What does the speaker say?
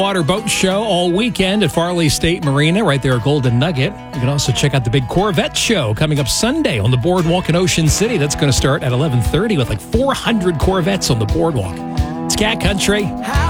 Water Boat Show all weekend at Farley State Marina, right there at Golden Nugget. You can also check out the big Corvette Show coming up Sunday on the boardwalk in Ocean City. That's going to start at 11:30 with like 400 Corvettes on the boardwalk. It's Cat Country.